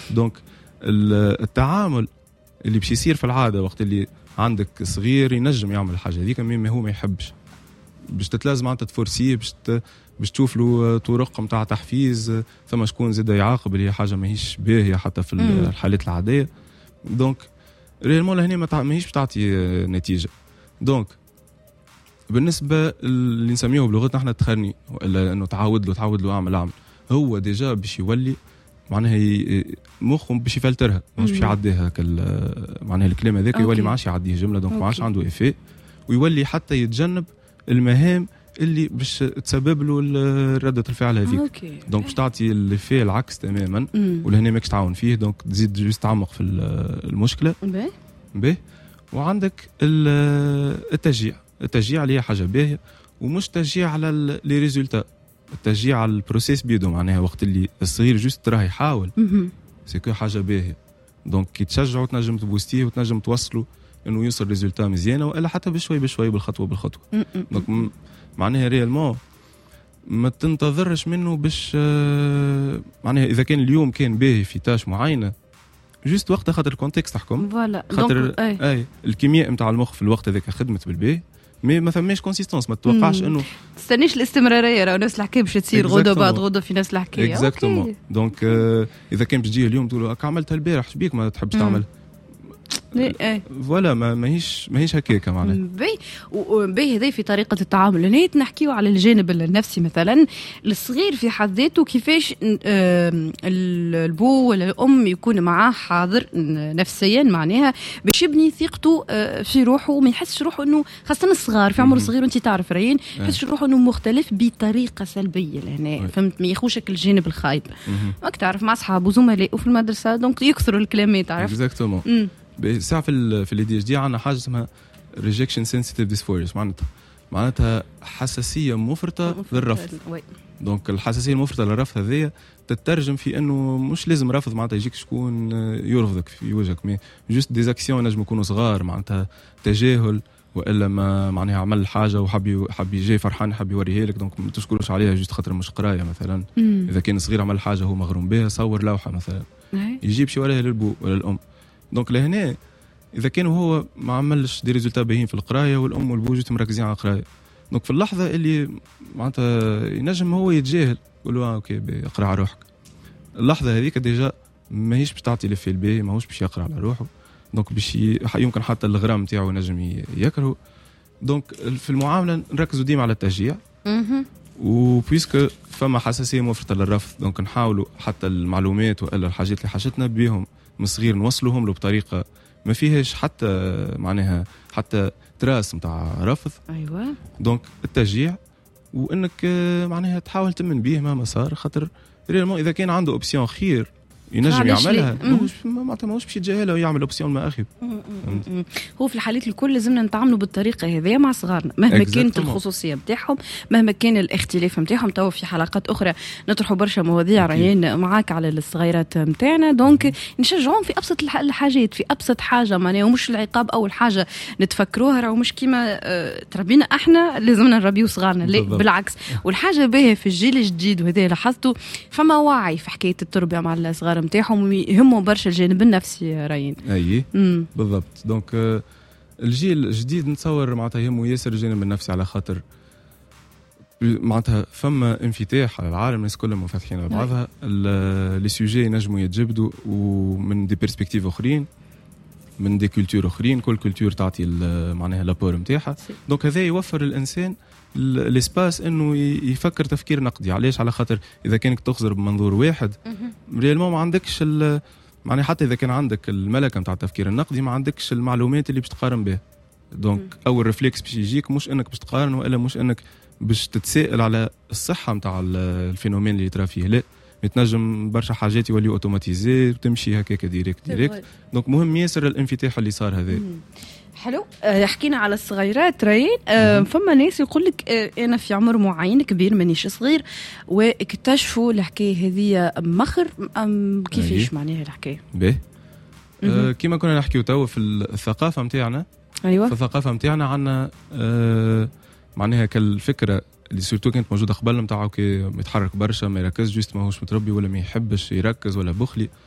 دونك التعامل اللي باش يصير في العاده وقت اللي عندك صغير ينجم يعمل الحاجه هذيك مما هو ما يحبش، باش تتلازم انت تفورسيه، باش تشوف له طرق نتاع تحفيز، ثم شكون زاد يعاقب اللي هي حاجه ماهيش باهيه حتى في الحالات العاديه. دونك ريالمون لهنا ماهيش باش تعطي نتيجه. دونك بالنسبه اللي نسميه بلغتنا احنا التخني، ولا انه تعود له اعمل هو ديجا باش يولي معناها مخه باش يفلترها، مش باش يعديها معناها الكلام هذاك يولي ما عادش يعديه جمله، دونك ما عادش عنده افي، ويولي حتى يتجنب المهام اللي باش تسبب له ردة الفعل هذيك. دونك باش تعطي الافي العكس تماما، ولهنا ماكش تعاون فيه، دونك تزيد جوست تعمق في المشكله. باهي. وعندك التشجيع اللي هي حاجه باهيه، ومش تشجيع على لي ريزولتا، التشجيع على البروسيس بيدو، معناها وقت اللي الصغير جوست راه يحاول سيكو حاجه باهيه. دونك كي تشجعوا تنجم تبوستيه وتنجم توصلوا انه يوصل ريزولتا مزيانه، والا حتى بشوي بالخطوه. دونك معناها ريالمون ما تنتظرش منه باش معناها اذا كان اليوم كان باهي في تاش معينه جوست وقتها خاطر الكونتكست تحكم، خاطر الكيمياء نتاع المخ في الوقت هذاك خدمت بالباهي، ما فماش كونسيستنس، ما تتوقعش انه تستنيش الاستمراريه، راه نفس الحكايه باش تصير غدوه بعد غدوه في نفس الحكايه. اكزاكتومون. دونك اذا كان باش تجي اليوم تقول عملتها البارح شبيك ما تحبش تعمل فوالا، ماهيش هكاك معناها. باهي هذا في طريقه التعامل. هنا نحكيو على الجانب النفسي مثلا، الصغير في حد ذاته كيفاش البو ولا الام يكون معاه حاضر نفسيا، معناها باش يبني ثقته في روحه وما يحسش روحه انه، خاصه الصغار في عمر صغير وانت تعرف راين، يحسش روحه انه مختلف بطريقه سلبيه لهنا، فهمت؟ ما يخوشك الجانب الخايب. راك تعرف مع اصحابه وزملائه في المدرسه، دونك يكثروا الكلام، تعرف. اكزاكتومون. ساعة في ال ADHD عندنا حاجة اسمها rejection sensitive disorders، معناتها حساسية مفرطة للرفض. دونك الحساسية المفرطة للرفض هذه تترجم في انه مش لازم رفض معناتها يجيك شكون يرفضك في وجهك، مي جوست دي اكسيون نجم يكونوا صغار، معناتها تجاهل، والا ما معناها عمل حاجه وحب يجي فرحان حب يوريها لك، دونك ما تشكروش عليها جوست خاطر مش قرايه مثلا. اذا كان صغير عمل حاجه هو مغروم بها، صور لوحه مثلا يجيب شي وراها للبو ولا الام. دونك لهنا اذا كانوا هو ما عملش دي ريزولتا باهين في القرايه والام والبو جوست مركزين على القرايه، دونك في اللحظه اللي معناتها ينجم هو يتجاهل، يقول اوكي اقرا على روحك، اللحظه هذيك ديجا ماهيش باش تعطي لي في البي، ماهوش باش يقرا على روحه، دونك باش يمكن حتى الغرام نتاعو ينجم يكره. دونك في المعامله نركزوا ديما على التشجيع، وبيسك فما حساسيه مفرطه للرفض، دونك نحاولوا حتى المعلومات والا الحاجات اللي حاجتنا بهم من صغير نوصلهم له بطريقه ما فيهاش حتى معناها حتى تراس نتاع رفض. ايوه. دونك التشجيع، وانك معناها تحاول تمن بيه مهما صار، خاطر ريالمون اذا كان عنده اوبسيون خير ينجم يعملها، ماهوش باش يتجاهلها ويعمل اوبسيون ما اخي. هو في الحالات الكل لازمنا نتعاملوا بالطريقه هذه مع صغارنا، مهما كانت الخصوصيه نتاعهم، مهما كان الاختلاف نتاعهم. تو في حلقات اخرى نطرحوا برشا مواضيع راهين معاك على الصغيرات نتاعنا، دونك نشجعهم في ابسط الحاجات، في ابسط حاجه معناها، ومش العقاب اول حاجه نتفكروها، راه مش كيما تربينا احنا لازمنا نربيو صغارنا، لا بالعكس. والحاجه باهيه في الجيل الجديد، وهذا لاحظته فما وعي في حكايه التربيه مع الصغار نتاعهم، يهموا برشا الجانب النفسي راين. اي بالضبط. دونك الجيل الجديد نتصور معناتها يهموا ياسر الجانب النفسي، على خاطر معناتها فما انفتاح على العالم، الناس كلهم منفتحين على بعضها، لي سوجي ينجموا يتجبدوا ومن دي بيرسبكتيف اخرين، من دي كولتور اخرين، كل كولتور تعطي معناها لابور نتاعها. دونك هذا يوفر الانسان الاسباس انه يفكر تفكير نقدي. علاش؟ على خاطر اذا كانك تخزر بمنظور واحد ريالمون ما عندكش معناها، حتى اذا كان عندك الملكه نتاع التفكير النقدي ما عندكش المعلومات اللي باش تقارن بها. دونك اول ريفلكس باش يجيك مش انك باش تقارن، والا مش انك باش تتسائل على الصحه نتاع الفينومين اللي ترى فيه، لا يتنجم برشا حاجات يوليو اوتوماتيزي وتمشي هكاك ديريكت. دونك مهم ياسر الانفتاح اللي صار هذا. حلو. حكينا على الصغيرات راين، فما ناس يقول لك انا في عمر معين كبير مانيش صغير واكتشفوا الحكايه هذه مخر، كيفاش معناها الحكايه؟ باهي. كيما كنا نحكيو تو في الثقافه نتاعنا. ايوه. في الثقافه نتاعنا عندنا معناها كالفكره اللي سورتو كانت موجوده قبل نتاعو كي يتحرك برشا، ما يركز جوست، ماهوش متربي ولا ما يحبش يركز ولا بخلي.